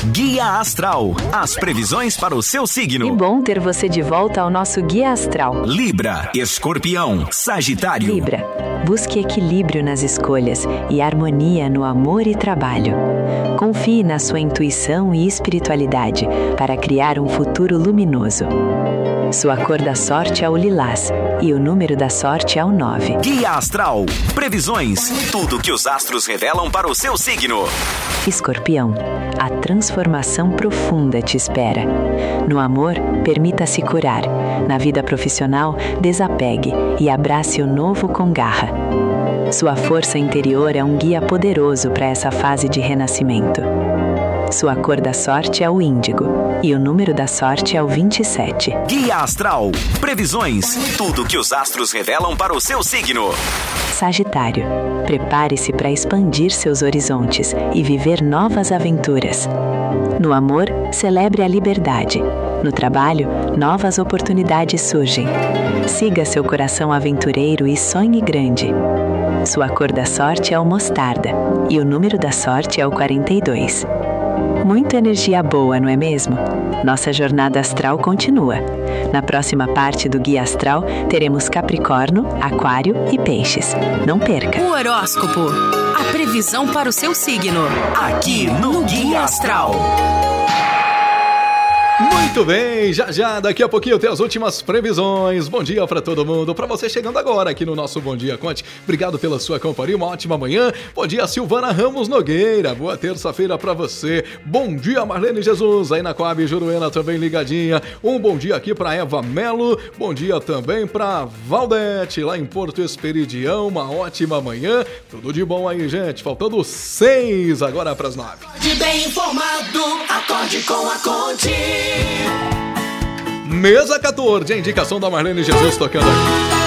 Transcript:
Guia Astral, as previsões para o seu signo. Que bom ter você de volta ao nosso Guia Astral. Libra, Escorpião, Sagitário. Libra, busque equilíbrio nas escolhas e harmonia no amor e trabalho. Confie na sua intuição e espiritualidade para criar um futuro luminoso. Sua cor da sorte é o lilás e o número da sorte é o 9. Guia Astral, previsões, tudo que os astros revelam para o seu signo. Escorpião, a transformação profunda te espera. No amor, permita-se curar. Na vida profissional, desapegue e abrace o novo com garra. Sua força interior é um guia poderoso para essa fase de renascimento. Sua cor da sorte é o índigo e o número da sorte é o 27. Guia Astral, previsões, tudo que os astros revelam para o seu signo. Sagitário, prepare-se para expandir seus horizontes e viver novas aventuras. No amor, celebre a liberdade. No trabalho, novas oportunidades surgem. Siga seu coração aventureiro e sonhe grande. Sua cor da sorte é o mostarda e o número da sorte é o 42. Muita energia boa, não é mesmo? Nossa jornada astral continua. Na próxima parte do Guia Astral, teremos Capricórnio, Aquário e Peixes. Não perca! O horóscopo, a previsão para o seu signo. Aqui no Guia Astral. Muito bem, já daqui a pouquinho tem as últimas previsões. Bom dia pra todo mundo, pra você chegando agora aqui no nosso Bom Dia Conte. Obrigado pela sua companhia, uma ótima manhã. Bom dia, Silvana Ramos Nogueira, boa terça-feira pra você. Bom dia, Marlene Jesus, aí na Coab Juruena também ligadinha. Um bom dia aqui pra Eva Melo, bom dia também pra Valdete, lá em Porto Esperidião, uma ótima manhã. Tudo de bom aí, gente, faltando 6 agora pras 9. De bem informado, acorde com a Conte. Mesa 14, a indicação da Marlene Jesus tocando aqui.